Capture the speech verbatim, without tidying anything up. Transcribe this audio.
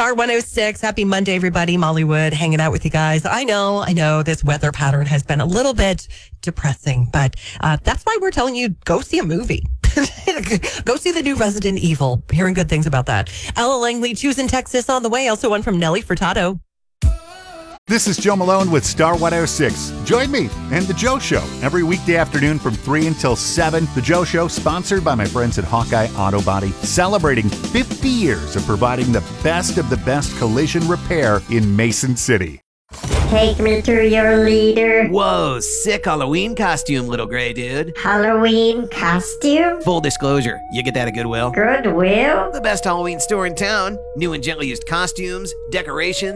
Star one oh six. Happy Monday, everybody. Molly Wood hanging out with you guys. I know, I know this weather pattern has been a little bit depressing, but uh, that's why we're telling you go see a movie. Go see the new Resident Evil. Hearing good things about that. Ella Langley, choosing Texas on the way. Also one from Nelly Furtado. This is Joe Malone with Star one oh six. Join me and The Joe Show every weekday afternoon from three until seven. The Joe Show, sponsored by my friends at Hawkeye Auto Body, celebrating fifty years of providing the best of the best collision repair in Mason City. Take me to your leader. Whoa, sick Halloween costume, little gray dude. Halloween costume? Full disclosure, you get that at Goodwill. Goodwill? The best Halloween store in town. New and gently used costumes, decorations,